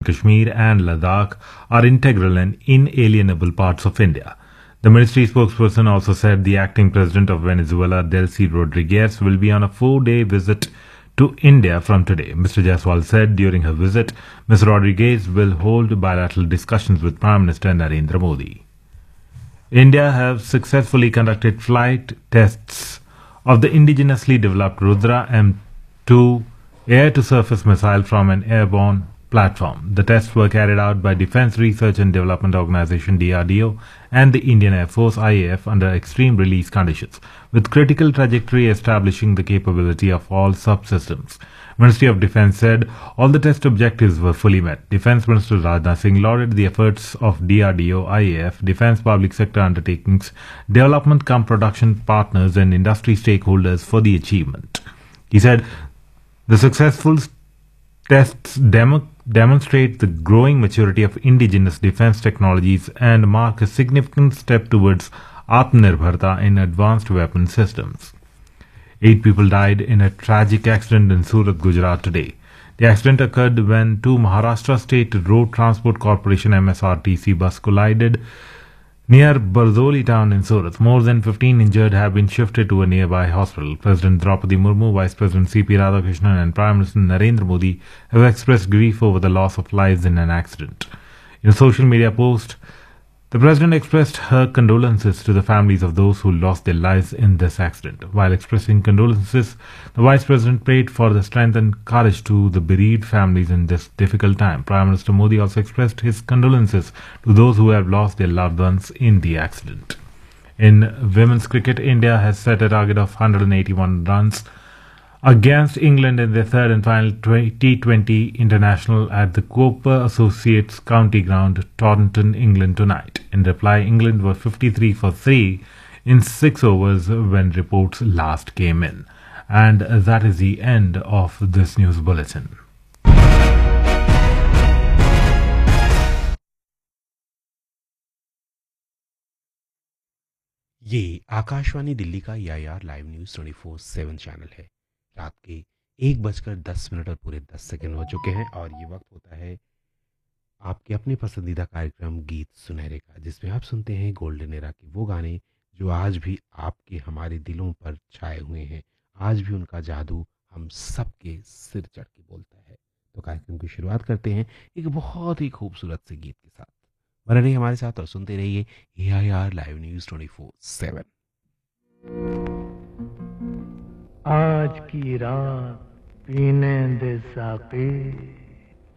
Kashmir and Ladakh are integral and inalienable parts of India. The ministry spokesperson also said the acting president of Venezuela, Delcy Rodriguez, will be on a 4-day visit to India from today. Mr. Jaiswal said during her visit, Ms. Rodriguez will hold bilateral discussions with Prime Minister Narendra Modi. India has successfully conducted flight tests of the indigenously developed Rudra M2 air-to-surface missile from an airborne platform. The tests were carried out by Defence Research and Development Organisation DRDO and the Indian Air Force IAF under extreme release conditions, with critical trajectory establishing the capability of all subsystems. Ministry of Defence said all the test objectives were fully met. Defence Minister Rajnath Singh lauded the efforts of DRDO, IAF, Defence Public Sector Undertakings, development cum production partners and industry stakeholders for the achievement. He said the successful tests demonstrate the growing maturity of indigenous defence technologies and mark a significant step towards Atmanirbharta in advanced weapon systems. 8 people died in a tragic accident in Surat, Gujarat today. The accident occurred when two Maharashtra State Road Transport Corporation MSRTC bus collided near Bardoli town in Surat. More than 15 injured have been shifted to a nearby hospital. President Draupadi Murmu, Vice President C.P. Radhakrishnan and Prime Minister Narendra Modi have expressed grief over the loss of lives in an accident. In a social media post, the President expressed her condolences to the families of those who lost their lives in this accident. While expressing condolences, the Vice President prayed for the strength and courage to the bereaved families in this difficult time. Prime Minister Modi also expressed his condolences to those who have lost their loved ones in the accident. In women's cricket, India has set a target of 181 runs against England in their third and final T20 international at the Cooper Associates County Ground, Taunton, England tonight. In reply, England were 53 for 3 in 6 overs when reports last came in. And that is the end of this news bulletin. ये आकाशवाणी दिल्ली का यार live news 24/7 channel है। रात के 1:10 और पूरे 10 second हो चुके हैं और ये वक्त होता है आपके अपने पसंदीदा कार्यक्रम गीत सुनहरे का, जिसमें आप सुनते हैं गोल्डन एरा के वो गाने जो आज भी आपके हमारे दिलों पर छाए हुए हैं। आज भी उनका जादू हम सबके सिर चढ़ के बोलता है। तो कार्यक्रम की शुरुआत करते हैं एक बहुत ही खूबसूरत से गीत के साथ। बने रहिए हमारे साथ और सुनते रहिए AIR लाइव न्यूज 24/7। आज की रात पीने दे साकी,